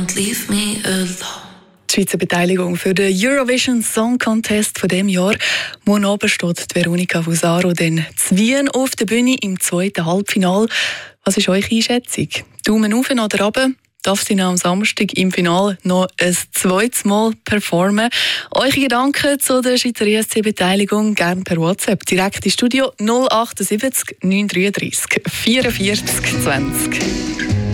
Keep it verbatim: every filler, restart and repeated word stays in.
Leave me alone. Die Schweizer Beteiligung für den Eurovision Song Contest von diesem Jahr. Morgen Abend steht Veronika Fusaro dann zu Wien auf der Bühne im zweiten Halbfinale. Was ist eure Einschätzung? Daumen auf oder runter? Darf sie am Samstag im Finale noch ein zweites Mal performen? Eure Gedanken zu der Schweizer E S C-Beteiligung gerne per WhatsApp. Direkt ins Studio null acht sieben null neun drei drei vierundvierzig zwanzig.